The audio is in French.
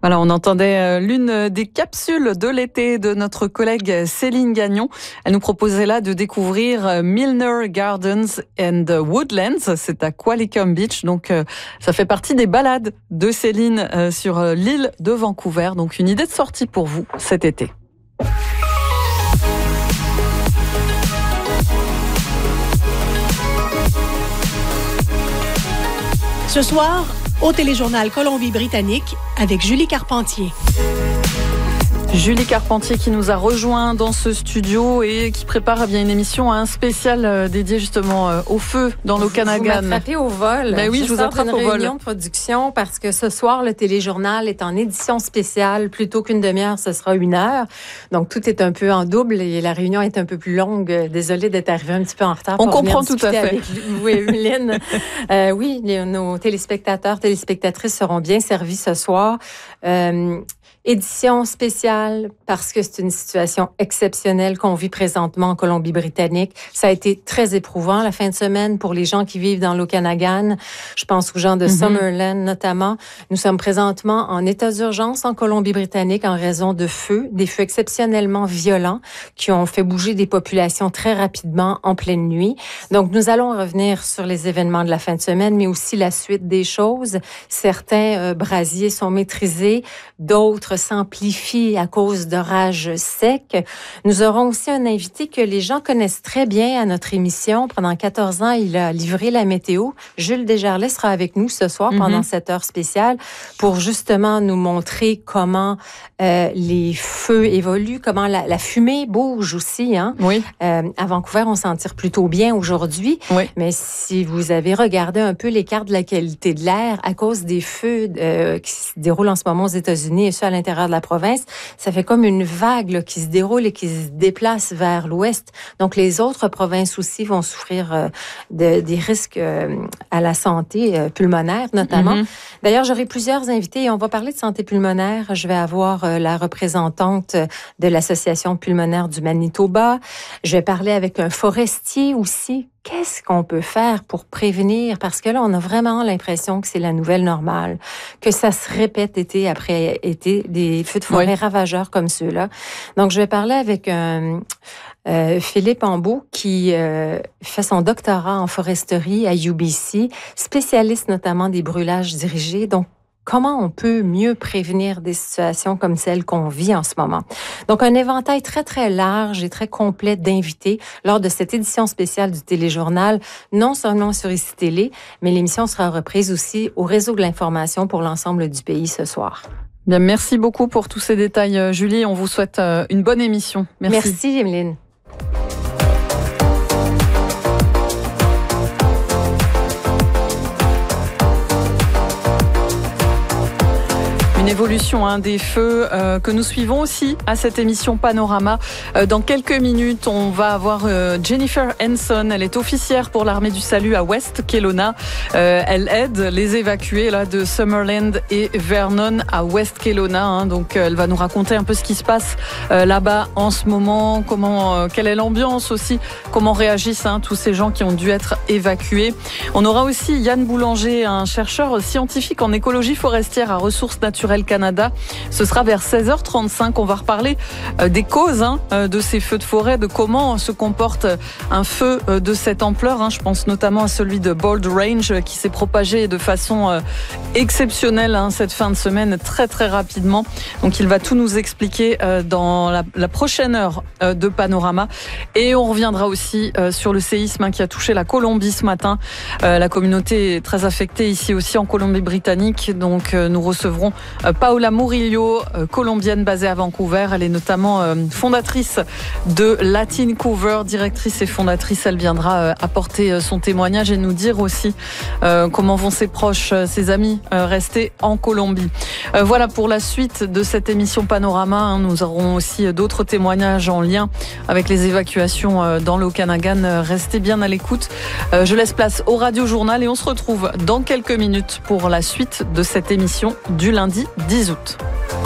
Voilà, on entendait l'une des capsules de l'été de notre collègue Céline Gagnon. Elle nous proposait là de découvrir Milner Gardens and Woodlands. C'est à Qualicum Beach. Donc, ça fait partie des balades de Céline sur l'île de Vancouver. Donc, une idée de sortie pour vous cet été. Ce soir, au téléjournal Colombie-Britannique avec Julie Carpentier. Julie Carpentier qui nous a rejoint dans ce studio et qui prépare bien une émission un spécial dédié justement au feu dans l'Okanagan. Vous m'attrapez au vol. Ben oui, je vous attrape au vol. Une réunion de production parce que ce soir, le téléjournal est en édition spéciale. Plutôt qu'une demi-heure, ce sera 1 heure. Donc, tout est un peu en double et la réunion est un peu plus longue. Désolée d'être arrivée un petit peu en retard. On comprend tout à fait. Avec vous et Emeline. Oui, nos téléspectateurs, téléspectatrices seront bien servis ce soir. Édition spéciale parce que c'est une situation exceptionnelle qu'on vit présentement en Colombie-Britannique. Ça a été très éprouvant la fin de semaine pour les gens qui vivent dans l'Okanagan. Je pense aux gens de Summerland notamment. Nous sommes présentement en état d'urgence en Colombie-Britannique en raison de feux, des feux exceptionnellement violents qui ont fait bouger des populations très rapidement en pleine nuit. Donc, nous allons revenir sur les événements de la fin de semaine, mais aussi la suite des choses. Certains brasiers sont maîtrisés, d'autres s'amplifie à cause d'orages secs. Nous aurons aussi un invité que les gens connaissent très bien à notre émission. Pendant 14 ans, il a livré la météo. Jules Desjarlais sera avec nous ce soir pendant cette heure spéciale pour justement nous montrer comment les feux évoluent, comment la fumée bouge aussi. Hein? Oui. À Vancouver, on s'en tire plutôt bien aujourd'hui. Oui. Mais si vous avez regardé un peu les cartes de la qualité de l'air à cause des feux qui se déroulent en ce moment aux États-Unis et ça à l'intérieur de la province, ça fait comme une vague là, qui se déroule et qui se déplace vers l'ouest. Donc, les autres provinces aussi vont souffrir des risques à la santé pulmonaire, notamment. D'ailleurs, j'aurai plusieurs invités et on va parler de santé pulmonaire. Je vais avoir la représentante de l'Association pulmonaire du Manitoba. Je vais parler avec un forestier aussi. Qu'est-ce qu'on peut faire pour prévenir? Parce que là, on a vraiment l'impression que c'est la nouvelle normale, que ça se répète été après été, des feux de forêt ravageurs comme ceux-là. Donc, je vais parler avec Philippe Ambeau qui fait son doctorat en foresterie à UBC, spécialiste notamment des brûlages dirigés. Donc, comment on peut mieux prévenir des situations comme celles qu'on vit en ce moment? Donc, un éventail très, très large et très complet d'invités lors de cette édition spéciale du téléjournal, non seulement sur ICI Télé, mais l'émission sera reprise aussi au réseau de l'information pour l'ensemble du pays ce soir. Bien, merci beaucoup pour tous ces détails, Julie. On vous souhaite une bonne émission. Merci. Merci, Emeline. Une évolution des feux que nous suivons aussi à cette émission Panorama. Dans quelques minutes, on va avoir Jennifer Henson. Elle est officière pour l'Armée du Salut à West Kelowna. Elle aide les évacués là de Summerland et Vernon à West Kelowna. Donc, elle va nous raconter un peu ce qui se passe là-bas en ce moment, quelle est l'ambiance aussi, comment réagissent tous ces gens qui ont dû être évacués. On aura aussi Yann Boulanger, un chercheur scientifique en écologie forestière à Ressources naturelles Canada. Ce sera vers 16h35. On va reparler des causes de ces feux de forêt, de comment se comporte un feu de cette ampleur. Je pense notamment à celui de Bold Range qui s'est propagé de façon exceptionnelle cette fin de semaine, très très rapidement. Donc il va tout nous expliquer dans la prochaine heure de Panorama. Et on reviendra aussi sur le séisme qui a touché la Colombie ce matin. La communauté est très affectée ici aussi en Colombie-Britannique. Donc nous recevrons Paola Murillo, colombienne basée à Vancouver. Elle est notamment fondatrice de Latin Cover, directrice et fondatrice. Elle viendra apporter son témoignage et nous dire aussi comment vont ses proches, ses amis restés en Colombie. Voilà pour la suite de cette émission Panorama. Nous aurons aussi d'autres témoignages en lien avec les évacuations dans l'Okanagan. Restez bien à l'écoute. Je laisse place au Radio Journal et on se retrouve dans quelques minutes pour la suite de cette émission du lundi 10 août.